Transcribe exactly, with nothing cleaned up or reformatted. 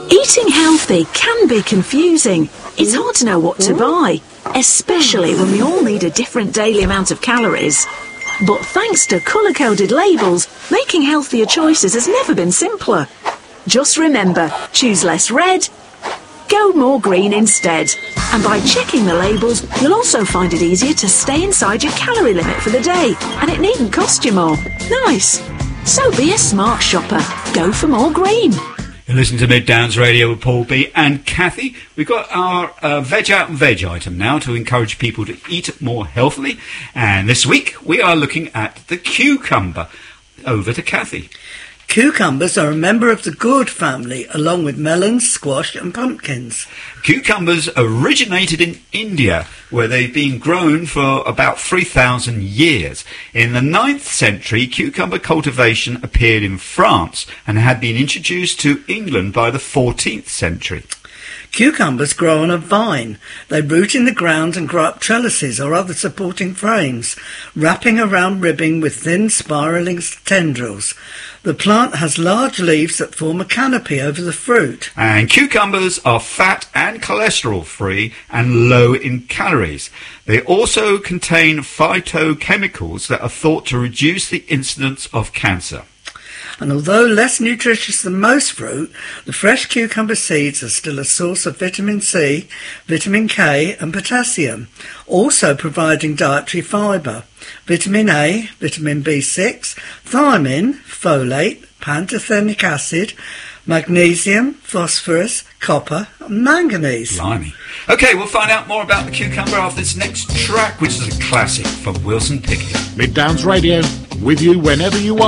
Eating healthy can be confusing. It's hard to know what to buy, especially when we all need a different daily amount of calories. But thanks to colour-coded labels, making healthier choices has never been simpler. Just remember, choose less red, go more green instead. And by checking the labels, you'll also find it easier to stay inside your calorie limit for the day, and it needn't cost you more. Nice. So be a smart shopper. Go for more green. You're listening to Mid Downs Radio with Paul B and Kathy. We've got our uh, Veg Out and Veg item now to encourage people to eat more healthily. And this week we are looking at the cucumber. Over to Kathy. Cucumbers are a member of the gourd family, along with melons, squash and pumpkins. Cucumbers originated in India, where they've been grown for about three thousand years. In the ninth century, cucumber cultivation appeared in France and had been introduced to England by the fourteenth century. Cucumbers grow on a vine. They root in the ground and grow up trellises or other supporting frames, wrapping around ribbing with thin spiralling tendrils. The plant has large leaves that form a canopy over the fruit. And cucumbers are fat and cholesterol free and low in calories. They also contain phytochemicals that are thought to reduce the incidence of cancer. And although less nutritious than most fruit, the fresh cucumber seeds are still a source of vitamin C, vitamin K and potassium, also providing dietary fibre, vitamin A, vitamin B six, thiamine, folate, pantothenic acid, magnesium, phosphorus, copper and manganese. Blimey. OK, we'll find out more about the cucumber after this next track, which is a classic from Wilson Pickett. Mid Downs Radio, with you whenever you are.